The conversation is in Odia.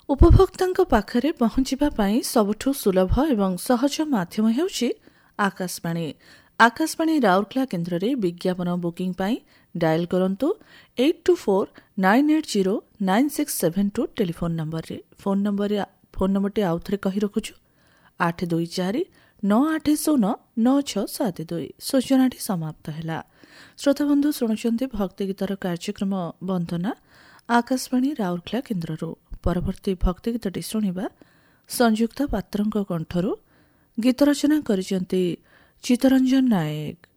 ଉପଭୋକ୍ତାଙ୍କ ପାଖରେ ପହଞ୍ଚିବା ପାଇଁ ସବୁଠୁ ସୁଲଭ ଏବଂ ସହଜ ମାଧ୍ୟମ ହେଉଛି ଆକାଶବାଣୀ। ଆକାଶବାଣୀ ରାଉରକେଲା କେନ୍ଦ୍ରରେ ବିଜ୍ଞାପନ ବୁକିଂ ପାଇଁ ଡାଏଲ୍ କରନ୍ତୁ 8249809672 ଟେଲିଫୋନ୍ ନମ୍ବରରେ। ଫୋନ୍ ନମ୍ବରଟି ଆଉଥରେ କହି ରଖୁଛୁ 8249809672। ସୂଚନାଟି ସମାପ୍ତ ହେଲା। ଶ୍ରୋତାବନ୍ଧୁ ଶୁଣୁଛନ୍ତି ଭକ୍ତିଗୀତର କାର୍ଯ୍ୟକ୍ରମ ବନ୍ଦନା ଆକାଶବାଣୀ ରାଉରକେଲା କେନ୍ଦ୍ରରୁ। ପରବର୍ତ୍ତୀ ଭକ୍ତିଗୀତଟି ଶୁଣିବା ସଂଯୁକ୍ତା ପାତ୍ରଙ୍କ କଣ୍ଠରୁ। ଗୀତ ରଚନା କରିଛନ୍ତି ଚିତ୍ତରଞ୍ଜନ ନାୟକ।